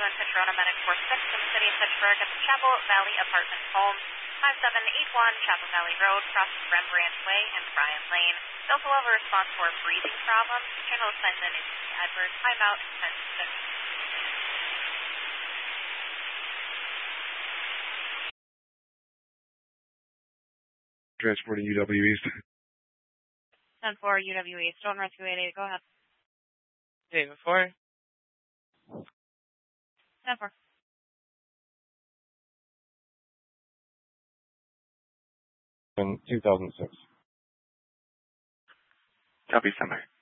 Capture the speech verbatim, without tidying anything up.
in Petrona Medic four six in the city of Pittsburgh at the Chapel Valley Apartments home, five seven eight one Chapel Valley Road, crosses Rembrandt Way and Bryan Lane. We also have a response for breathing problems. Channel assignment is Edward. Timeout ten six. Transporting U W East. ten four U W East. Stone Rescue eight eight. Go ahead. David four. ten four. In two thousand six. Copy, Semi.